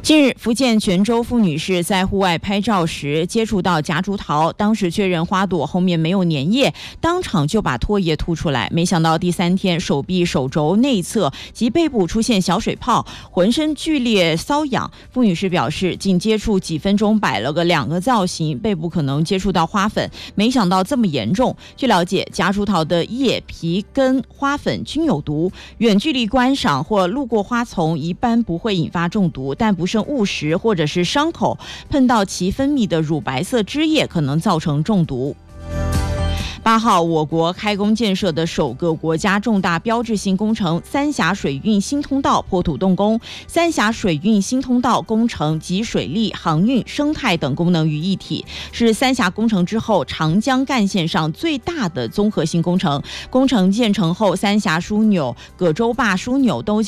近日，福建泉州傅女士在户外拍照时接触到夹竹桃，当时确认花朵后面没有粘液，当场就把唾液吐出来。没想到第3天，手臂、手肘内侧及背部出现小水泡，浑身剧烈瘙痒。傅女士表示，仅接触几分钟摆了2个造型，背部可能接触到花粉，没想到这么严重。据了解，夹竹桃的叶、皮、根、花粉均有毒，远距离观赏或路过花丛一般不会引发中毒，但不慎误食或者是伤口碰到其分泌的乳白色汁液，可能造成中毒。8号，我国开工建设的首个国家重大标志性工程三峡水运新通道破土动工。三峡水运新通道工程集水利、航运、生态等功能于一体，是三峡工程之后长江干线上最大的综合性工程。工程建成后，三峡枢纽、葛洲坝枢纽都